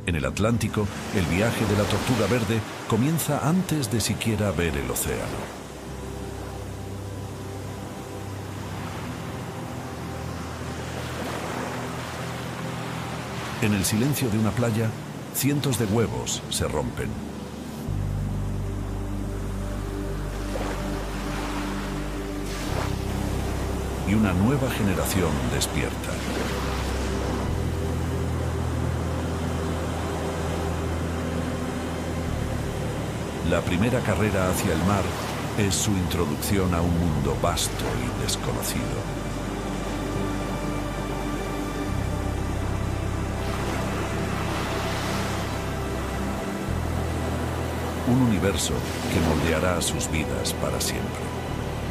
En el Atlántico, el viaje de la tortuga verde comienza antes de siquiera ver el océano. En el silencio de una playa, cientos de huevos se rompen. Y una nueva generación despierta. La primera carrera hacia el mar es su introducción a un mundo vasto y desconocido. Un universo que moldeará sus vidas para siempre.